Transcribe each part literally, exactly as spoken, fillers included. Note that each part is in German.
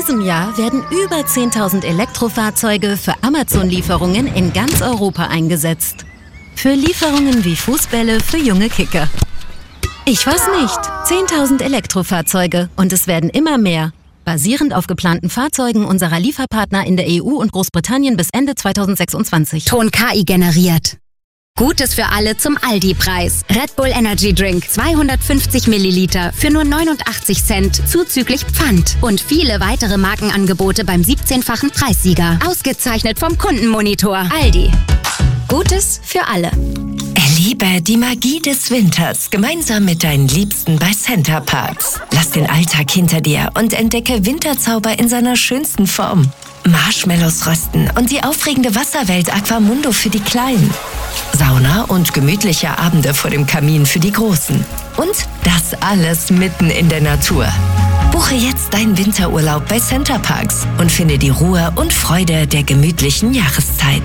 diesem Jahr werden über zehntausend Elektrofahrzeuge für Amazon-Lieferungen in ganz Europa eingesetzt. Für Lieferungen wie Fußbälle für junge Kicker. Ich weiß nicht. zehntausend Elektrofahrzeuge und es werden immer mehr. Basierend auf geplanten Fahrzeugen unserer Lieferpartner in der E U und Großbritannien bis Ende zweitausendsechsundzwanzig. Ton K I generiert. Gutes für alle zum Aldi-Preis. Red Bull Energy Drink zweihundertfünfzig Milliliter für nur neunundachtzig Cent zuzüglich Pfand. Und viele weitere Markenangebote beim siebzehnfachen Preissieger. Ausgezeichnet vom Kundenmonitor. Aldi. Gutes für alle. Erlebe die Magie des Winters gemeinsam mit deinen Liebsten bei Center Parcs. Lass den Alltag hinter dir und entdecke Winterzauber in seiner schönsten Form. Marshmallows rösten und die aufregende Wasserwelt Aquamundo für die Kleinen. Sauna und gemütliche Abende vor dem Kamin für die Großen. Und das alles mitten in der Natur. Buche jetzt deinen Winterurlaub bei Center Parcs und finde die Ruhe und Freude der gemütlichen Jahreszeit.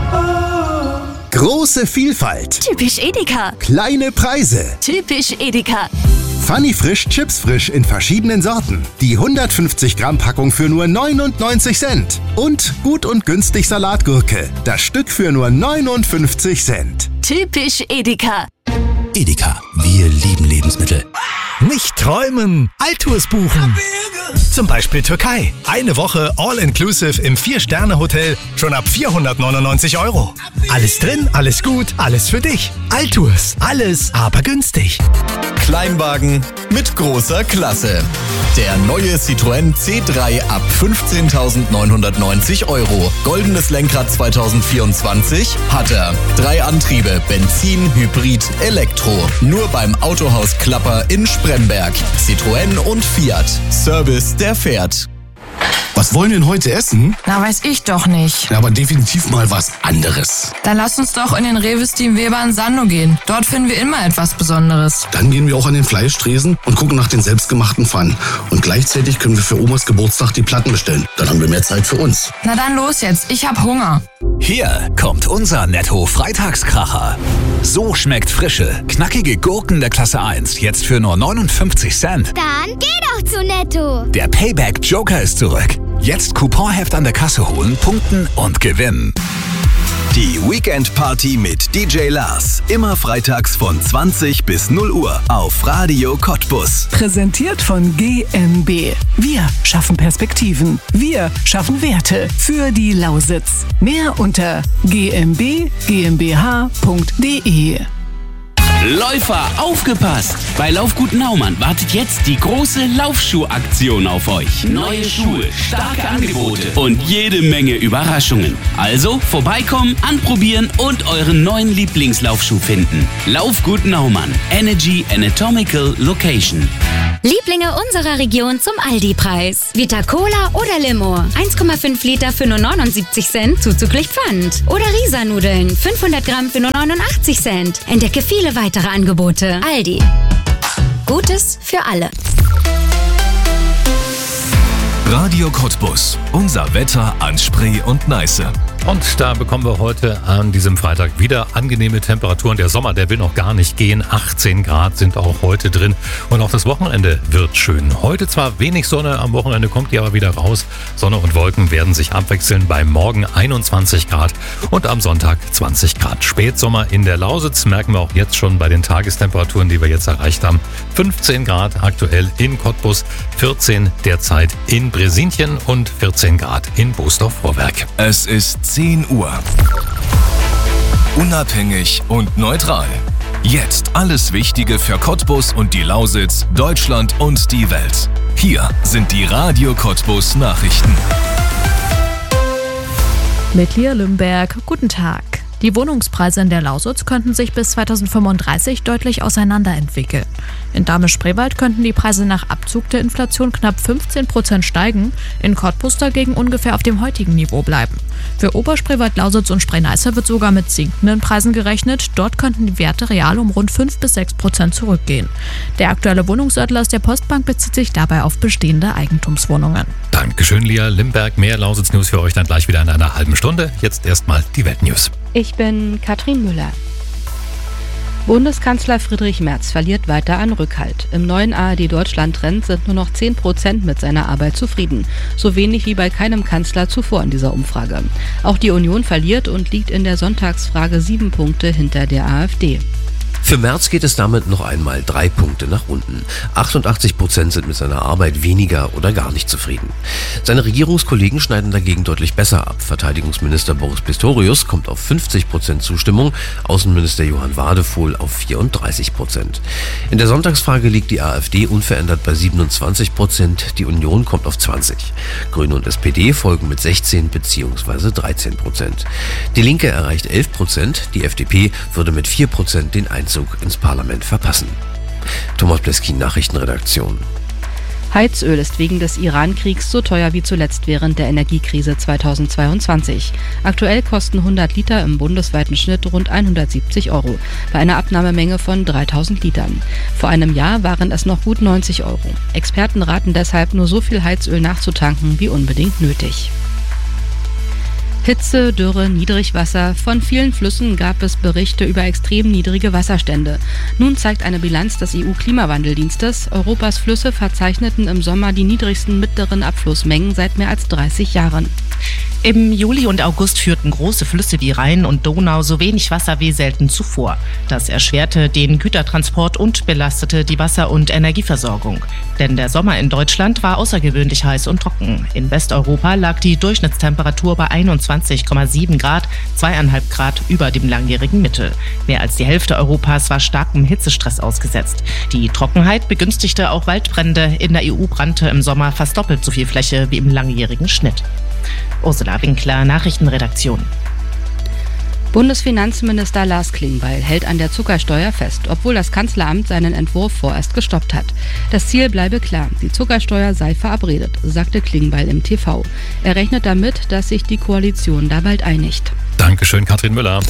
Große Vielfalt. Typisch Edeka. Kleine Preise. Typisch Edeka. Funny Frisch Chips Frisch in verschiedenen Sorten. Die hundertfünfzig Gramm Packung für nur neunundneunzig Cent. Und gut und günstig Salatgurke. Das Stück für nur neunundfünfzig Cent. Typisch Edeka. Edeka, wir lieben Lebensmittel. Nicht träumen, Altours buchen. Zum Beispiel Türkei. Eine Woche All-Inclusive im Vier-Sterne-Hotel schon ab vierhundertneunundneunzig Euro. Alles drin, alles gut, alles für dich. Altours, alles, aber günstig. Kleinwagen mit großer Klasse. Der neue Citroën C drei ab fünfzehntausendneunhundertneunzig Euro. Goldenes Lenkrad zweitausendvierundzwanzig hat er. Drei Antriebe, Benzin, Hybrid, Elektro. Nur beim Autohaus Klapper in Spremberg. Citroën und Fiat. Service, der fährt. Was wollen wir denn heute essen? Na, weiß ich doch nicht. Ja, aber definitiv mal was anderes. Dann lass uns doch in den Rewe Steam Weber in Sando gehen. Dort finden wir immer etwas Besonderes. Dann gehen wir auch an den Fleischtresen und gucken nach den selbstgemachten Pfannen. Und gleichzeitig können wir für Omas Geburtstag die Platten bestellen. Dann haben wir mehr Zeit für uns. Na dann los jetzt, ich hab Hunger. Hier kommt unser Netto-Freitagskracher. So schmeckt frische, knackige Gurken der Klasse eins. Jetzt für nur neunundfünfzig Cent. Dann geh doch zu Netto. Der Payback-Joker ist zurück. Jetzt Couponheft an der Kasse holen, punkten und gewinnen. Die Weekend Party mit D J Lars. Immer freitags von zwanzig bis null Uhr auf Radio Cottbus. Präsentiert von G M B. Wir schaffen Perspektiven. Wir schaffen Werte für die Lausitz. Mehr unter g m b g m b h punkt d e. Läufer, aufgepasst! Bei Laufgut Naumann wartet jetzt die große Laufschuhaktion auf euch. Neue Schuhe, starke Angebote und jede Menge Überraschungen. Also vorbeikommen, anprobieren und euren neuen Lieblingslaufschuh finden. Laufgut Naumann. Energy Anatomical Location. Lieblinge unserer Region zum Aldi-Preis. Vita Cola oder Limo. eins Komma fünf Liter für nur neunundsiebzig Cent zuzüglich Pfand. Oder Risa-Nudeln. fünfhundert Gramm für nur neunundachtzig Cent. Entdecke viele weitere Angebote. Aldi. Gutes für alle. Radio Cottbus. Unser Wetter an Spree und Neiße. Und da bekommen wir heute an diesem Freitag wieder angenehme Temperaturen. Der Sommer, der will noch gar nicht gehen. achtzehn Grad sind auch heute drin. Und auch das Wochenende wird schön. Heute zwar wenig Sonne, am Wochenende kommt die aber wieder raus. Sonne und Wolken werden sich abwechseln. Beim Morgen einundzwanzig Grad und am Sonntag zwanzig Grad. Spätsommer in der Lausitz merken wir auch jetzt schon bei den Tagestemperaturen, die wir jetzt erreicht haben. fünfzehn Grad aktuell in Cottbus, vierzehn derzeit in Bresinchen und vierzehn Grad in Boosdorf-Vorwerk. Es ist zehn Uhr. Unabhängig und neutral. Jetzt alles Wichtige für Cottbus und die Lausitz, Deutschland und die Welt. Hier sind die Radio Cottbus Nachrichten. Mit Lia Lümberg, guten Tag. Die Wohnungspreise in der Lausitz könnten sich bis zweitausendfünfunddreißig deutlich auseinanderentwickeln. In Dahme-Spreewald könnten die Preise nach Abzug der Inflation knapp fünfzehn Prozent steigen, in Cottbus dagegen ungefähr auf dem heutigen Niveau bleiben. Für Oberspreewald, Lausitz und Spree-Neiße wird sogar mit sinkenden Preisen gerechnet. Dort könnten die Werte real um rund fünf bis sechs Prozent zurückgehen. Der aktuelle Wohnungsatlas der Postbank bezieht sich dabei auf bestehende Eigentumswohnungen. Dankeschön, Lia Limberg. Mehr Lausitz-News für euch dann gleich wieder in einer halben Stunde. Jetzt erstmal die Weltnews. Ich bin Katrin Müller. Bundeskanzler Friedrich Merz verliert weiter an Rückhalt. Im neuen A R D-Deutschland-Trend sind nur noch zehn Prozent mit seiner Arbeit zufrieden. So wenig wie bei keinem Kanzler zuvor in dieser Umfrage. Auch die Union verliert und liegt in der Sonntagsfrage sieben Punkte hinter der AfD. Für Merz geht es damit noch einmal drei Punkte nach unten. achtundachtzig Prozent sind mit seiner Arbeit weniger oder gar nicht zufrieden. Seine Regierungskollegen schneiden dagegen deutlich besser ab. Verteidigungsminister Boris Pistorius kommt auf fünfzig Prozent Zustimmung, Außenminister Johann Wadefuhl auf vierunddreißig Prozent. In der Sonntagsfrage liegt die AfD unverändert bei siebenundzwanzig Prozent, die Union kommt auf zwanzig. Grüne und S P D folgen mit sechzehn bzw. dreizehn Prozent. Die Linke erreicht elf Prozent, die F D P würde mit vier Prozent den Einzug ins Parlament verpassen. Thomas Pleskin, Nachrichtenredaktion. Heizöl ist wegen des Iran-Kriegs so teuer wie zuletzt während der Energiekrise zweitausendzweiundzwanzig. Aktuell kosten hundert Liter im bundesweiten Schnitt rund hundertsiebzig Euro, bei einer Abnahmemenge von dreitausend Litern. Vor einem Jahr waren es noch gut neunzig Euro. Experten raten deshalb, nur so viel Heizöl nachzutanken wie unbedingt nötig. Hitze, Dürre, Niedrigwasser. Von vielen Flüssen gab es Berichte über extrem niedrige Wasserstände. Nun zeigt eine Bilanz des E U-Klimawandeldienstes, Europas Flüsse verzeichneten im Sommer die niedrigsten mittleren Abflussmengen seit mehr als dreißig Jahren. Im Juli und August führten große Flüsse wie Rhein und Donau so wenig Wasser wie selten zuvor. Das erschwerte den Gütertransport und belastete die Wasser- und Energieversorgung. Denn der Sommer in Deutschland war außergewöhnlich heiß und trocken. In Westeuropa lag die Durchschnittstemperatur bei einundzwanzig Komma sieben Grad, zweieinhalb Grad über dem langjährigen Mittel. Mehr als die Hälfte Europas war starkem Hitzestress ausgesetzt. Die Trockenheit begünstigte auch Waldbrände. In der E U brannte im Sommer fast doppelt so viel Fläche wie im langjährigen Schnitt. Ursula Winkler, Nachrichtenredaktion. Bundesfinanzminister Lars Klingbeil hält an der Zuckersteuer fest, obwohl das Kanzleramt seinen Entwurf vorerst gestoppt hat. Das Ziel bleibe klar, die Zuckersteuer sei verabredet, sagte Klingbeil im T V. Er rechnet damit, dass sich die Koalition da bald einigt. Dankeschön, Katrin Müller.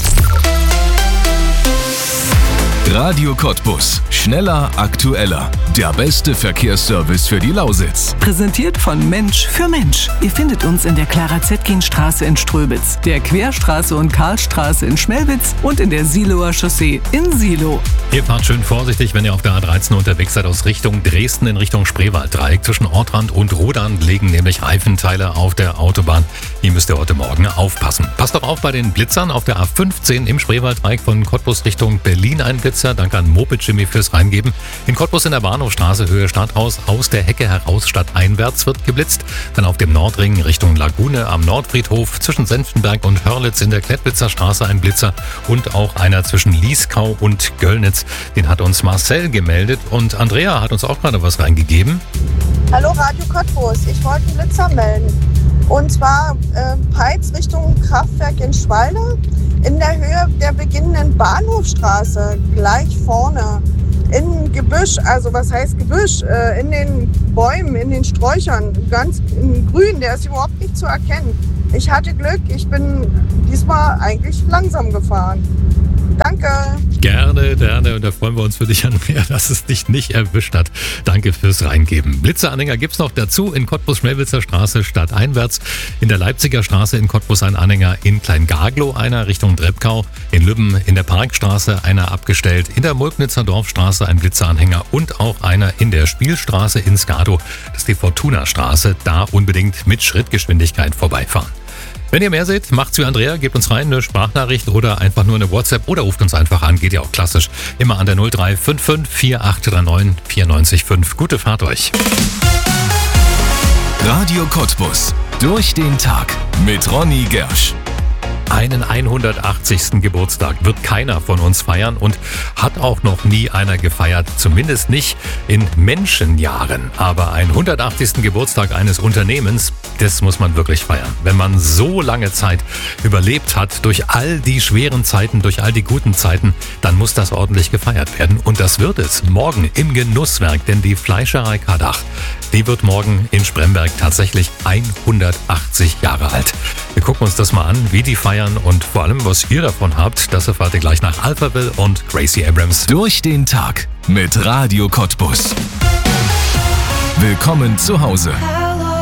Radio Cottbus. Schneller, aktueller. Der beste Verkehrsservice für die Lausitz. Präsentiert von Mensch für Mensch. Ihr findet uns in der Clara-Zetkin-Straße in Ströbitz, der Querstraße und Karlstraße in Schmelwitz und in der Siloer Chaussee in Silo. Ihr fahrt schön vorsichtig, wenn ihr auf der A dreizehn unterwegs seid, aus Richtung Dresden in Richtung Spreewalddreieck. Zwischen Ortrand und Rodand liegen nämlich Reifenteile auf der Autobahn. Hier müsst ihr heute Morgen aufpassen. Passt doch auf bei den Blitzern auf der A fünfzehn im Spreewalddreieck von Cottbus Richtung Berlin. Ein Blitzer. Danke an Moped Jimmy fürs Reingeben. In Cottbus in der Bahnhofstraße Höhe Stadthaus aus der Hecke heraus stadteinwärts wird geblitzt. Dann auf dem Nordring Richtung Lagune am Nordfriedhof zwischen Senftenberg und Hörlitz in der Klettwitzer Straße ein Blitzer und auch einer zwischen Lieskau und Göllnitz. Den hat uns Marcel gemeldet und Andrea hat uns auch gerade was reingegeben. Hallo Radio Cottbus, ich wollte einen Blitzer melden. Und zwar äh, Peitz Richtung Kraftwerk in Schwalde. In der Höhe der beginnenden Bahnhofstraße, gleich vorne, in Gebüsch, also was heißt Gebüsch, äh, in den Bäumen, in den Sträuchern, ganz in Grün, der ist überhaupt nicht zu erkennen. Ich hatte Glück, ich bin diesmal eigentlich langsam gefahren. Danke. Gerne, gerne. Und da freuen wir uns für dich, Andrea, dass es dich nicht erwischt hat. Danke fürs Reingeben. Blitzeranhänger gibt's noch dazu in Cottbus-Schmelwitzer Straße stadteinwärts. In der Leipziger Straße in Cottbus ein Anhänger, in Kleingaglow einer Richtung Dreppkau. In Lübben in der Parkstraße einer abgestellt. In der Mulknitzer Dorfstraße ein Blitzeranhänger und auch einer in der Spielstraße in Skado. Das ist die Fortuna-Straße. Da unbedingt mit Schrittgeschwindigkeit vorbeifahren. Wenn ihr mehr seht, macht's wie Andrea, gebt uns rein eine Sprachnachricht oder einfach nur eine WhatsApp oder ruft uns einfach an, geht ja auch klassisch. Immer an der null drei fünf fünf vier acht drei neun vier neun fünf. Gute Fahrt euch. Radio Cottbus. Durch den Tag mit Ronny Gersch. Einen hundertachtzigsten Geburtstag wird keiner von uns feiern und hat auch noch nie einer gefeiert, zumindest nicht in Menschenjahren. Aber einen hundertachtzigsten Geburtstag eines Unternehmens, das muss man wirklich feiern. Wenn man so lange Zeit überlebt hat, durch all die schweren Zeiten, durch all die guten Zeiten, dann muss das ordentlich gefeiert werden. Und das wird es morgen im Genusswerk, denn die Fleischerei Kardach, die wird morgen in Spremberg tatsächlich hundertachtzig Jahre alt. Wir gucken uns das mal an, wie die feiern und vor allem, was ihr davon habt, das erfahrt ihr gleich nach Alphaville und Gracie Abrams. Durch den Tag mit Radio Cottbus. Willkommen zu Hause.